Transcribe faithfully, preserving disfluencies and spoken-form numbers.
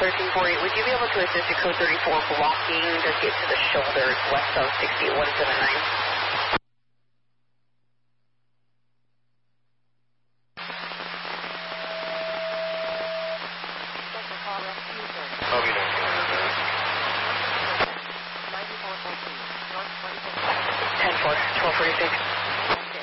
thirteen forty, would you be able to assist at code thirty-four blocking to get to the shoulders west of sixty-one seventy-nine? ten four, twelve forty-six.